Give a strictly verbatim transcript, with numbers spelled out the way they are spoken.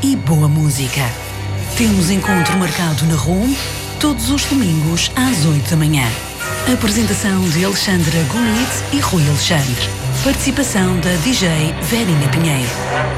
e boa música. Temos encontro marcado na RUM todos os domingos às oito da manhã. Apresentação de Alexandra Gunit e Rui Alexandre. Participação da D J Verinha Pinheiro.